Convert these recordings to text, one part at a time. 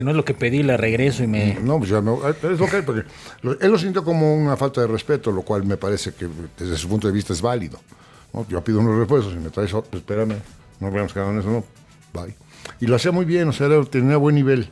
No es lo que pedí, le regreso y me... No, pues ya es ok, porque él lo sintió como una falta de respeto, lo cual me parece que desde su punto de vista es válido, ¿no? Yo pido unos refuerzos y me traes otro, espérame, no habíamos quedado en eso, no, bye. Y lo hacía muy bien, o sea, tenía buen nivel.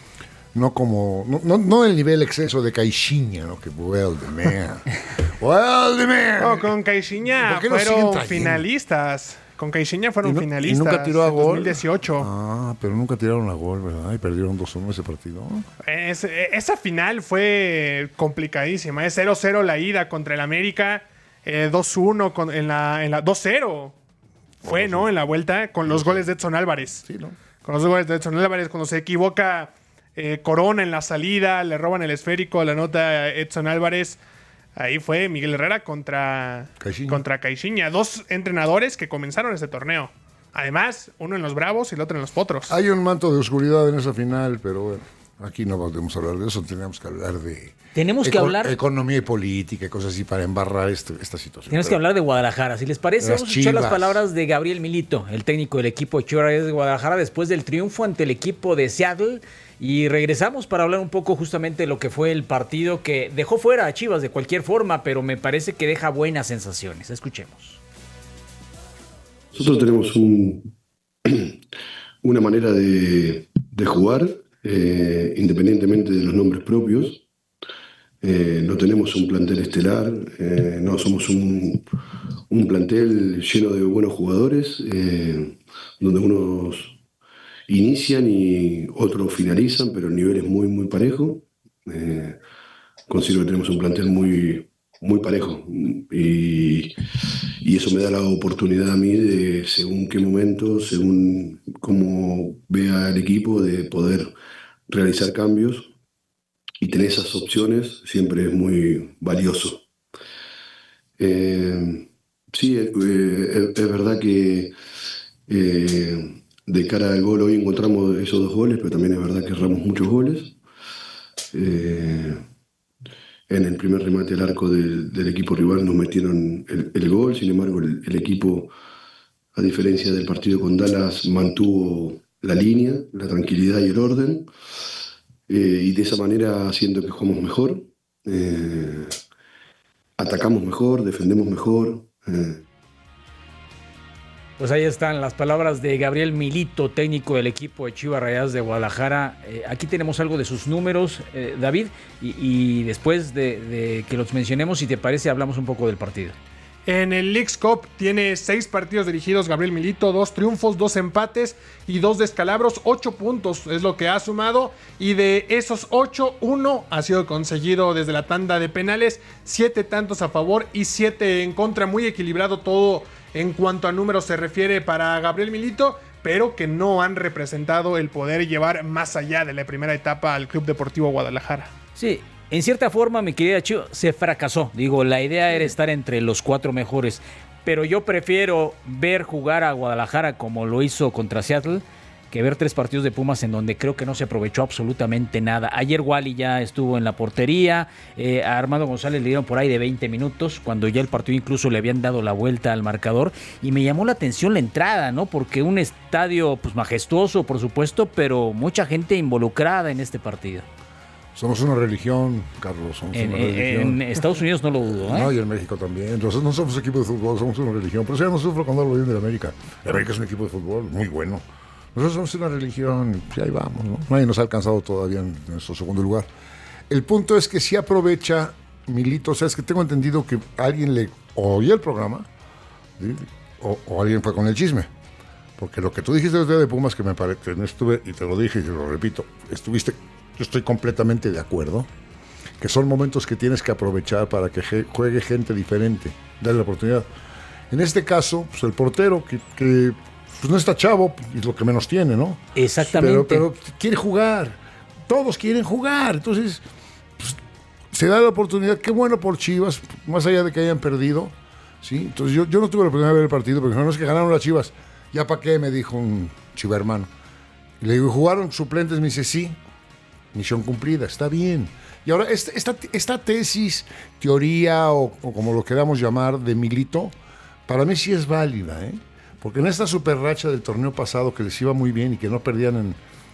No el nivel exceso de Caixinha, ¿no? Que well the man. Well the man. No, con Caixinha fueron finalistas. Con Caixinha fueron finalistas. Y nunca tiró a en gol. 2018. Ah, pero nunca tiraron a gol, ¿verdad? Y perdieron 2-1 ese partido. Esa final fue complicadísima. Es 0-0 la ida contra el América. 2-1 en la 2-0. Fue, ¿no? En la vuelta con los goles de Edson Álvarez. Sí, ¿no? Con los goles de Edson Álvarez, cuando se equivoca Corona en la salida, le roban el esférico, la nota Edson Álvarez. Ahí fue Miguel Herrera contra Caixinha. Dos entrenadores que comenzaron este torneo. Además, uno en los Bravos y el otro en los Potros. Hay un manto de oscuridad en esa final, pero bueno, aquí no podemos hablar de eso. Tenemos que hablar de economía y política y cosas así para embarrar esta situación. Tenemos que hablar de Guadalajara. Si les parece, vamos a escuchar las palabras de Gabriel Milito, el técnico del equipo de Chivas Rayadas de Guadalajara, después del triunfo ante el equipo de Seattle. Y regresamos para hablar un poco justamente de lo que fue el partido que dejó fuera a Chivas de cualquier forma, pero me parece que deja buenas sensaciones. Escuchemos. Nosotros tenemos una manera de jugar, independientemente de los nombres propios. No tenemos un plantel estelar, no somos un plantel lleno de buenos jugadores, donde unos inician y otros finalizan, pero el nivel es muy, muy parejo. Considero que tenemos un plantel muy, muy parejo y eso me da la oportunidad a mí de, según qué momento, según cómo vea el equipo, de poder realizar cambios, y tener esas opciones siempre es muy valioso. Sí, es verdad que de cara al gol hoy encontramos esos 2 goles, pero también es verdad que erramos muchos goles. En el primer remate al arco del equipo rival nos metieron el gol, sin embargo el equipo, a diferencia del partido con Dallas, mantuvo la línea, la tranquilidad y el orden, y de esa manera siento que jugamos mejor, atacamos mejor, defendemos mejor. Pues ahí están las palabras de Gabriel Milito, técnico del equipo de Chivas Rayadas de Guadalajara. Aquí tenemos algo de sus números, David, y después de que los mencionemos, si te parece, hablamos un poco del partido. En el Leagues Cup tiene 6 partidos dirigidos Gabriel Milito, 2 triunfos, 2 empates y 2 descalabros. 8 puntos es lo que ha sumado, y de esos 8, 1 ha sido conseguido desde la tanda de penales, 7 tantos a favor y 7 en contra. Muy equilibrado todo en cuanto a números se refiere para Gabriel Milito, pero que no han representado el poder llevar más allá de la primera etapa al Club Deportivo Guadalajara. Sí. En cierta forma, mi querida Chivo, se fracasó. Digo, la idea era estar entre los 4 mejores, pero yo prefiero ver jugar a Guadalajara como lo hizo contra Seattle que ver 3 partidos de Pumas en donde creo que no se aprovechó absolutamente nada. Ayer Wally ya estuvo en la portería, a Armando González le dieron por ahí de 20 minutos, cuando ya el partido incluso le habían dado la vuelta al marcador, y me llamó la atención la entrada, ¿no? Porque un estadio pues majestuoso, por supuesto, pero mucha gente involucrada en este partido. Somos una religión, Carlos. Somos una religión. En Estados Unidos no lo dudo, ¿eh? No, y en México también. Entonces no somos equipo de fútbol, somos una religión. Pero si ya no sufro cuando hablo bien de América. América es un equipo de fútbol muy bueno. Nosotros somos una religión, y ahí vamos, ¿no? Nadie nos ha alcanzado todavía en nuestro segundo lugar. El punto es que si aprovecha Milito, o sea, es que tengo entendido que alguien le oía el programa, ¿sí? o alguien fue con el chisme. Porque lo que tú dijiste desde de Pumas, que me parece que no estuve, y te lo dije y te lo repito, yo estoy completamente de acuerdo, que son momentos que tienes que aprovechar para que juegue gente diferente, darle la oportunidad. En este caso, pues el portero, que pues no está chavo, y es lo que menos tiene, ¿no? Exactamente. Pero quiere jugar, todos quieren jugar, entonces pues, se da la oportunidad. Qué bueno por Chivas, más allá de que hayan perdido, ¿sí? Entonces yo no tuve la oportunidad de ver el partido, porque no es que ganaron las Chivas. ¿Ya para qué? Me dijo un chiva hermano. Y le digo, ¿jugaron suplentes? Me dice, sí. Misión cumplida, está bien. Y ahora, esta tesis, teoría o como lo queramos llamar, de Milito, para mí sí es válida, ¿eh? Porque en esta super racha del torneo pasado que les iba muy bien y que no perdían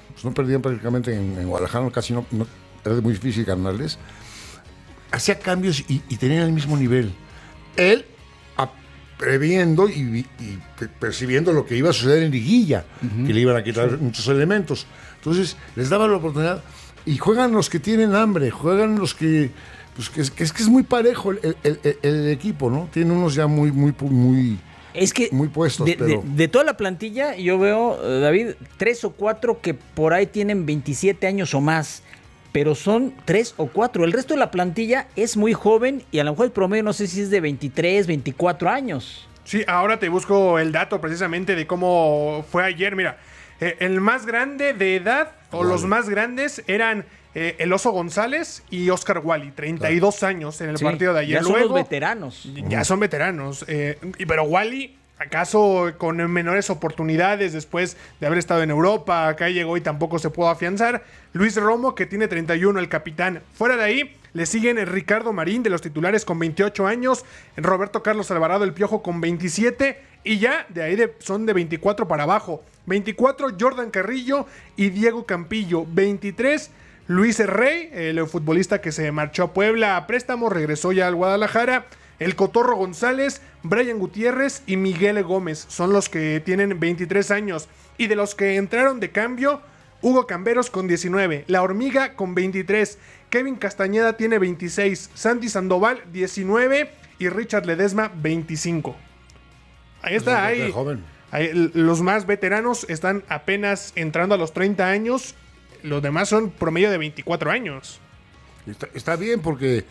pues no perdían prácticamente en Guadalajara, casi no, era muy difícil ganarles. Hacía cambios y tenían el mismo nivel. Él previendo y percibiendo lo que iba a suceder en liguilla, que le iban a quitar muchos elementos. Entonces, les daba la oportunidad y juegan los que tienen hambre, juegan los que... Pues que es muy parejo el equipo, ¿no? Tiene unos ya muy es que muy puestos. De toda la plantilla, yo veo, David, 3 o 4 que por ahí tienen 27 años o más. Pero son 3 o 4. El resto de la plantilla es muy joven y a lo mejor el promedio no sé si es de 23, 24 años. Sí, ahora te busco el dato precisamente de cómo fue ayer. Mira, el más grande de edad, o los más grandes, eran el Oso González y Oscar Wally, 32 años en el partido de ayer. Ya son los veteranos. Ya son veteranos. Pero Wally, acaso con menores oportunidades después de haber estado en Europa, acá llegó y tampoco se pudo afianzar. Luis Romo, que tiene 31, el capitán. Fuera de ahí, le siguen Ricardo Marín, de los titulares, con 28 años. Roberto Carlos Alvarado, el Piojo, con 27. Y ya de ahí son de 24 para abajo. 24, Jordan Carrillo y Diego Campillo. 23, Luis Rey, el futbolista que se marchó a Puebla a préstamo, regresó ya al Guadalajara. El Cotorro González, Brian Gutiérrez y Miguel Gómez son los que tienen 23 años. Y de los que entraron de cambio, Hugo Camberos con 19, La Hormiga con 23, Kevin Castañeda tiene 26, Santi Sandoval 19 y Richard Ledesma 25. Ahí está, ahí los más veteranos están apenas entrando a los 30 años. Los demás son promedio de 24 años. Está bien porque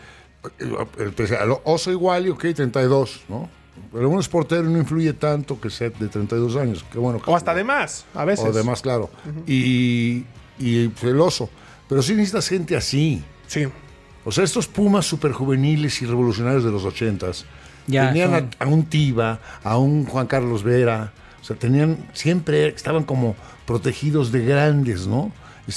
el Oso igual y 32, ¿no? Pero un portero no influye tanto que sea de 32 años. Qué bueno que o hasta de más, a veces. O de más, claro. Y el Oso. Pero sí necesitas gente así. Sí. O sea, estos Pumas superjuveniles y revolucionarios de los 80s tenían a un Tiva, a un Juan Carlos Vera. O sea, estaban como protegidos de grandes, ¿no?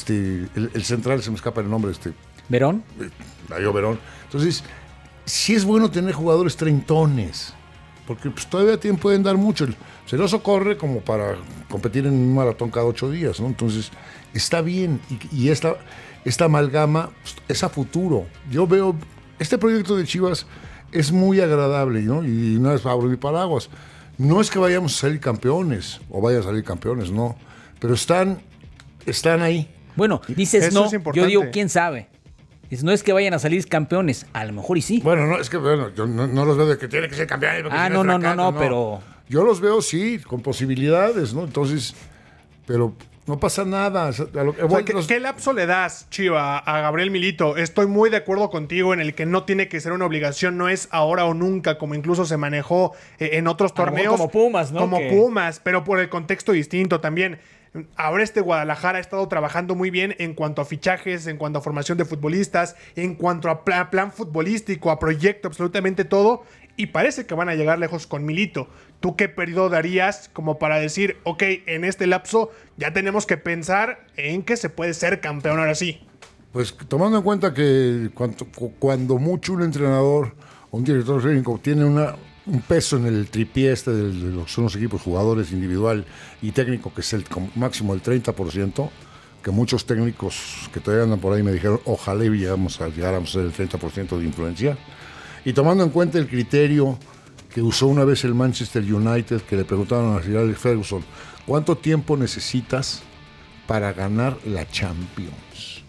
El central, se me escapa el nombre, ¿Verón? Darío Verón. Entonces, sí es bueno tener jugadores treintones, porque pues, todavía pueden dar mucho. El Oso corre como para competir en un maratón cada 8 días, ¿no? Entonces, está bien. Y esta amalgama pues, es a futuro. Yo veo, este proyecto de Chivas es muy agradable, ¿no? Y no es Pablo ni paraguas. No es que vayamos a salir campeones, o vayan a salir campeones, no. Pero están ahí. Bueno, dices eso no, yo digo, ¿quién sabe? No es que vayan a salir campeones, a lo mejor y sí. Bueno, no, es que yo no los veo de que tienen que ser campeones. No, pero... Yo los veo, sí, con posibilidades, ¿no? Entonces, pero no pasa nada. ¿Qué lapso le das, Chiva, a Gabriel Milito? Estoy muy de acuerdo contigo en el que no tiene que ser una obligación, no es ahora o nunca, como incluso se manejó en otros torneos. Como Pumas, ¿no? Como Pumas, pero por el contexto distinto también. Ahora Guadalajara ha estado trabajando muy bien en cuanto a fichajes, en cuanto a formación de futbolistas, en cuanto a plan futbolístico, a proyecto, absolutamente todo. Y parece que van a llegar lejos con Milito. ¿Tú qué periodo darías como para decir, ok, en este lapso ya tenemos que pensar en que se puede ser campeón ahora sí? Pues tomando en cuenta que cuando mucho un entrenador o un director técnico tiene un peso en el tripié de lo que son los equipos, jugadores individual y técnico, que es el máximo del 30%, que muchos técnicos que todavía andan por ahí me dijeron, ojalá llegáramos a ser el 30% de influencia. Y tomando en cuenta el criterio que usó una vez el Manchester United, que le preguntaron a Sir Alex Ferguson, ¿cuánto tiempo necesitas para ganar la Champions?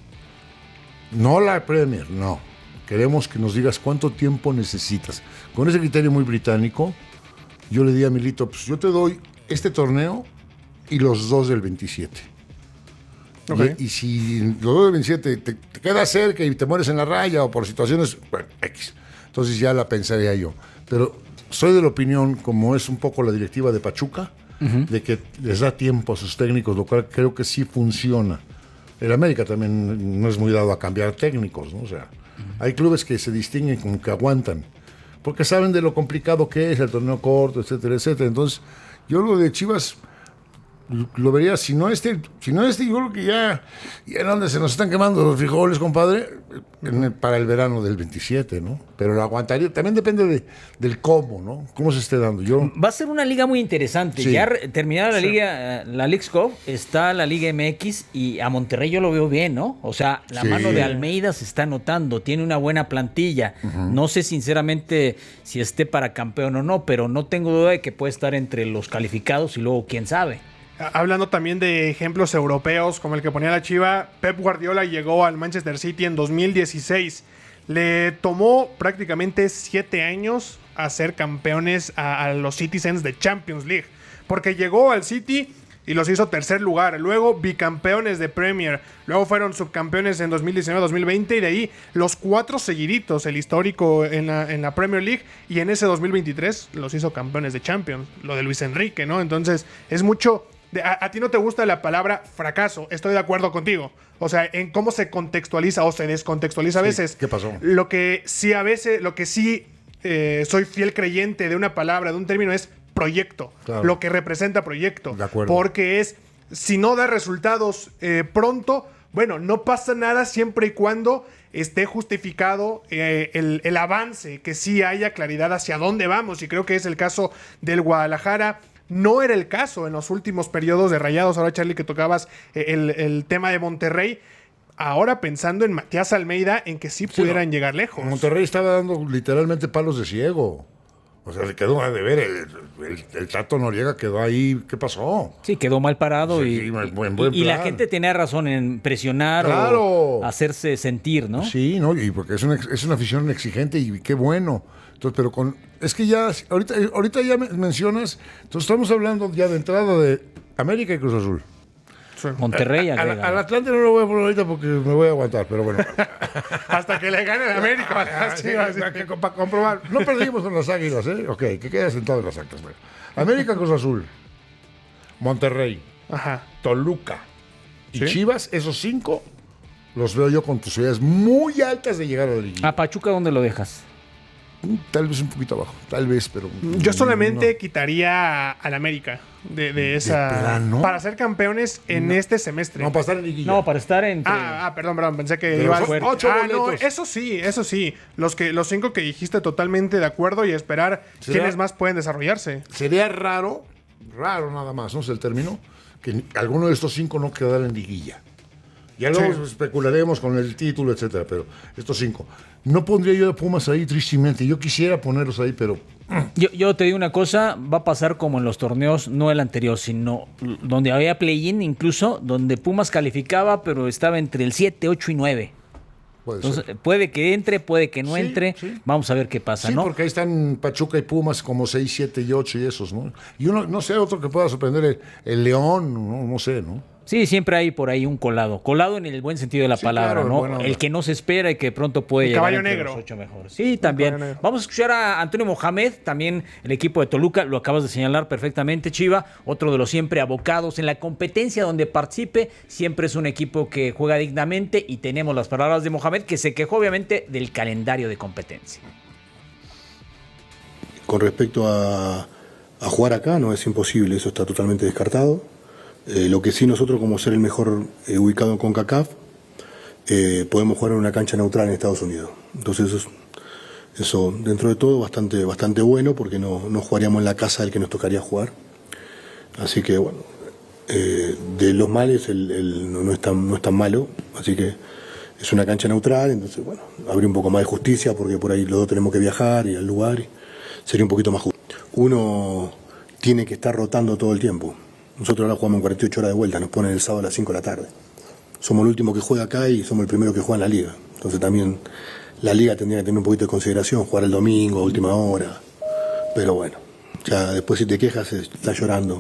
No la Premier, no. Queremos que nos digas cuánto tiempo necesitas. Con ese criterio muy británico, yo le di a Milito, pues yo te doy este torneo y los 2 del 27. Okay. Y si los 2 del 27 te quedas cerca y te mueres en la raya o por situaciones, bueno, X. Entonces ya la pensaría yo. Pero soy de la opinión, como es un poco la directiva de Pachuca, de que les da tiempo a sus técnicos, lo cual creo que sí funciona. El América también no es muy dado a cambiar técnicos, ¿no? O sea, hay clubes que se distinguen como que aguantan, porque saben de lo complicado que es el torneo corto, etcétera, etcétera. Entonces, yo lo de Chivas, lo vería, si no este, yo creo que ya en donde se nos están quemando los frijoles, compadre, para el verano del 27, ¿no? Pero lo aguantaría, también depende del cómo, ¿no? Cómo se esté dando. Va a ser una liga muy interesante. Sí. Ya terminada la liga, la Leagues Cup, está la Liga MX y a Monterrey yo lo veo bien, ¿no? O sea, la Sí. mano de Almeida se está notando, tiene una buena plantilla. No sé sinceramente si esté para campeón o no, pero no tengo duda de que puede estar entre los calificados y luego quién sabe. Hablando también de ejemplos europeos como el que ponía la Chiva, Pep Guardiola llegó al Manchester City en 2016. Le tomó prácticamente 7 años a ser campeones a los Citizens de Champions League. Porque llegó al City y los hizo tercer lugar. Luego bicampeones de Premier. Luego fueron subcampeones en 2019-2020 y de ahí los 4 seguiditos, el histórico en la Premier League. Y en ese 2023 los hizo campeones de Champions. Lo de Luis Enrique, ¿no? Entonces es mucho... A ti no te gusta la palabra fracaso, estoy de acuerdo contigo. O sea, en cómo se contextualiza o se descontextualiza a veces. ¿Qué pasó? Lo que sí soy fiel creyente de una palabra, de un término, es proyecto. Claro. Lo que representa proyecto. De acuerdo. Porque si no da resultados pronto, bueno, no pasa nada siempre y cuando esté justificado el avance, que sí haya claridad hacia dónde vamos. Y creo que es el caso del Guadalajara. No era el caso en los últimos periodos de Rayados. Ahora, Charlie, que tocabas el tema de Monterrey. Ahora pensando en Matías Almeida, en que sí pudieran llegar lejos. Monterrey estaba dando literalmente palos de ciego. O sea, se quedó a deber. El Tato Noriega quedó ahí. ¿Qué pasó? Sí, quedó mal parado Sí, y buen y la plan. gente tenía razón en presionar Claro. o hacerse sentir, ¿no? Sí, ¿no? Y porque es una afición exigente y qué bueno. Entonces, pero es que ya, ahorita ya mencionas, entonces estamos hablando ya de entrada de América y Cruz Azul. Monterrey agrega. Al Atlante no lo voy a poner ahorita porque me voy a aguantar, pero bueno. Hasta que le gane el América. a las Chivas. Para comprobar. No perdimos con las Águilas, ¿eh? Ok, que quede sentado en las actas. Bueno. América, Cruz Azul, Monterrey, Ajá. Toluca y ¿Sí? Chivas, esos 5 los veo yo con posibilidades muy altas de llegar a la liguilla. ¿A Pachuca dónde lo dejas? Tal vez un poquito abajo, tal vez, pero... Yo solamente no. quitaría al América de esa. plano? Para ser campeones en este semestre. No, para estar en liguilla. No, para estar entre... Perdón, pensé que Pero ibas son 8 no, boletos. eso sí. Los 5 que dijiste totalmente de acuerdo y esperar ¿Será? quiénes más pueden desarrollarse. Sería raro nada más, no sé el término, que alguno de estos 5 no quedara en liguilla. Ya luego especularemos con el título, etcétera, pero estos 5. No pondría yo a Pumas ahí, tristemente. Yo quisiera ponerlos ahí, pero... Yo te digo una cosa, va a pasar como en los torneos, no el anterior, sino donde había play-in incluso, donde Pumas calificaba, pero estaba entre el 7, 8 y 9. Puede Entonces, ser. puede que entre, puede que no Sí, entre. sí. Vamos a ver qué pasa, Sí, ¿no? porque ahí están Pachuca y Pumas como 6, 7 y 8 y esos, ¿no? Y uno, no sé, otro que pueda sorprender, el León, no sé, ¿no? Sí, siempre hay por ahí un colado. Colado en el buen sentido de la Sí, palabra, claro, ¿no? buena onda. El que no se espera y que pronto puede El llegar caballo entre negro. los 8 mejores. Sí, también. caballo negro. Vamos a escuchar a Antonio Mohamed, también el equipo de Toluca, lo acabas de señalar perfectamente, Chiva, otro de los siempre abocados en la competencia donde participe, siempre es un equipo que juega dignamente y tenemos las palabras de Mohamed, que se quejó obviamente del calendario de competencia. Con respecto a jugar acá, no es imposible, eso está totalmente descartado. Lo que sí nosotros, como ser el mejor ubicado en CONCACAF, podemos jugar en una cancha neutral en Estados Unidos. Entonces eso dentro de todo bastante bueno, porque no jugaríamos en la casa del que nos tocaría jugar. Así que bueno, de los males no es tan malo, así que es una cancha neutral, entonces bueno, habría un poco más de justicia, porque por ahí los dos tenemos que viajar y al lugar, y sería un poquito más justo. Uno tiene que estar rotando todo el tiempo. Nosotros ahora jugamos en 48 horas de vuelta, nos ponen el sábado a las 5 de la tarde. Somos el último que juega acá y somos el primero que juega en la liga. Entonces también la liga tendría que tener un poquito de consideración, jugar el domingo, a última hora. Pero bueno, ya después si te quejas estás llorando.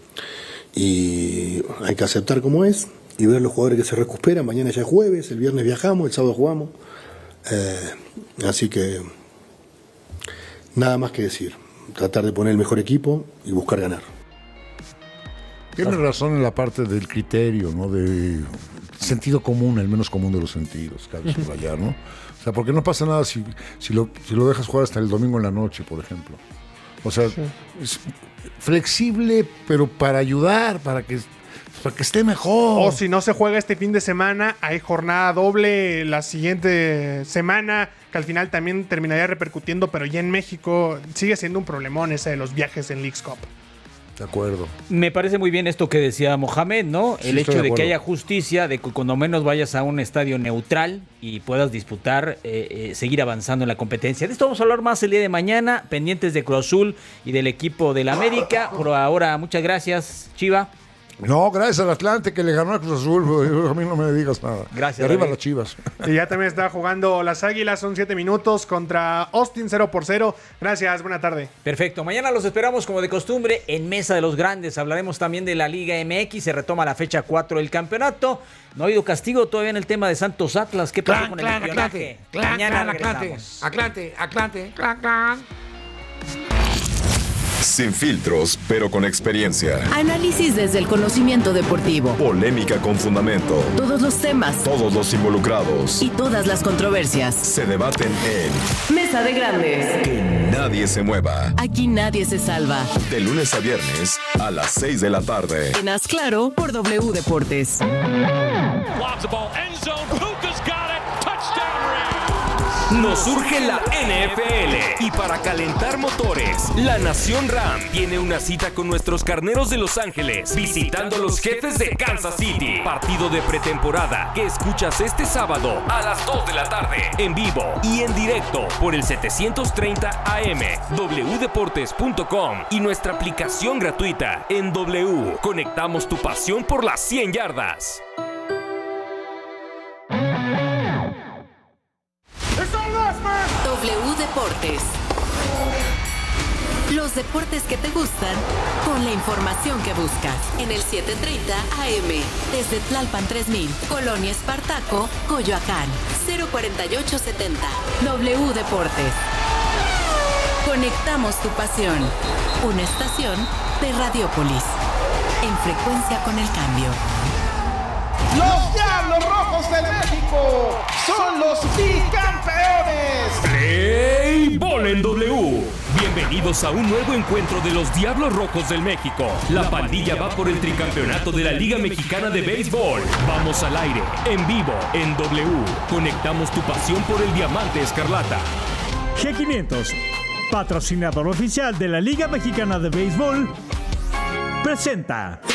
Y hay que aceptar como es y ver los jugadores que se recuperan. Mañana ya es jueves, el viernes viajamos, el sábado jugamos. Así que nada más que decir. Tratar de poner el mejor equipo y buscar ganar. Tienes razón en la parte del criterio, ¿no? De sentido común, el menos común de los sentidos, cabe subrayar, ¿no? O sea, porque no pasa nada si lo dejas jugar hasta el domingo en la noche, por ejemplo. O sea, es flexible, pero para ayudar, para que esté mejor. O si no se juega este fin de semana, hay jornada doble la siguiente semana, que al final también terminaría repercutiendo, pero ya en México sigue siendo un problemón ese de los viajes en Leagues Cup. De acuerdo. Me parece muy bien esto que decía Mohamed, ¿no? Sí, el hecho de que acuerdo. haya justicia, de que cuando menos vayas a un estadio neutral y puedas disputar, seguir avanzando en la competencia. De esto vamos a hablar más el día de mañana, pendientes de Cruz Azul y del equipo del América. Por ahora, muchas gracias, Chiva. No, gracias al Atlante que le ganó a Cruz Azul. A mí no me digas nada. Gracias, Y arriba David. las Chivas. Y ya también está jugando las Águilas, son 7 minutos contra Austin 0-0. Gracias, buena tarde. Perfecto, mañana los esperamos como de costumbre en Mesa de los Grandes. Hablaremos también de la Liga MX, se retoma la fecha 4 del campeonato. No ha habido castigo todavía en el tema de Santos Atlas. ¿Qué pasó con el espionaje? Mañana regresamos. Atlante. Sin filtros, pero con experiencia. Análisis desde el conocimiento deportivo. Polémica con fundamento. Todos los temas Todos los involucrados y todas las controversias. se debaten en Mesa de Grandes. Que Nadie se mueva. Aquí nadie se salva. De lunes a viernes a las 6 de la tarde. En Haz Claro por W Deportes. Lobs the ball, end zone, Puka's got it, touchdown Rams. Nos surge la NFL y para calentar motores, la Nación Ram tiene una cita con nuestros carneros de Los Ángeles, visitando a los Jefes de Kansas City. Partido de pretemporada que escuchas este sábado a las 2 de la tarde, en vivo y en directo por el 730 AM, wdeportes.com y nuestra aplicación gratuita en W. Conectamos tu pasión por las 100 yardas. W Deportes. Los deportes que te gustan con la información que buscas. En el 730 AM. Desde Tlalpan 3000. Colonia Espartaco, Coyoacán. 04870. W Deportes. Conectamos tu pasión. Una estación de Radiópolis. En frecuencia con el cambio. Los Diablos Rojos de México son los bicampeones. Play Ball en W. Bienvenidos a un nuevo encuentro de los Diablos Rojos del México. La pandilla va por el tricampeonato de la Liga Mexicana de Béisbol. Vamos al aire, en vivo, en W. Conectamos tu pasión por el diamante escarlata. G500, patrocinador oficial de la Liga Mexicana de Béisbol, presenta